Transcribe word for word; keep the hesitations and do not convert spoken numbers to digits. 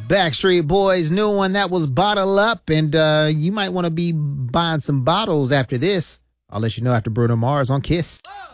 Backstreet Boys' new one that was Bottle Up, and uh, you might want to be buying some bottles after this. I'll let you know after Bruno Mars on Kiss.